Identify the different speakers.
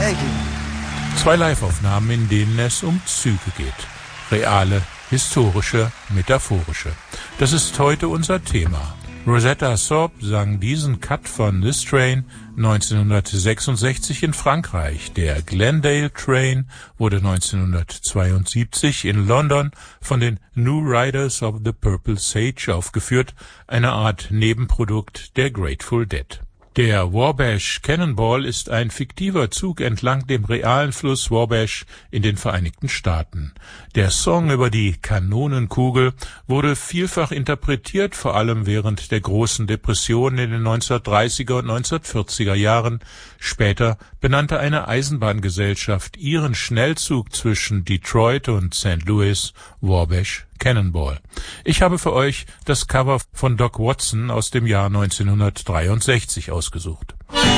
Speaker 1: Zeigen.
Speaker 2: 2 Live-Aufnahmen, in denen es um Züge geht. Reale, historische, metaphorische. Das ist heute unser Thema. Rosetta Tharpe sang diesen Cut von This Train 1966 in Frankreich. Der Glendale Train wurde 1972 in London von den New Riders of the Purple Sage aufgeführt, eine Art Nebenprodukt der Grateful Dead. Der Wabash Cannonball ist ein fiktiver Zug entlang dem realen Fluss Wabash in den Vereinigten Staaten. Der Song über die Kanonenkugel wurde vielfach interpretiert, vor allem während der großen Depression in den 1930er und 1940er Jahren. Später benannte eine Eisenbahngesellschaft ihren Schnellzug zwischen Detroit und St. Louis Wabash Cannonball. Ich habe für euch das Cover von Doc Watson aus dem Jahr 1963 ausgesucht.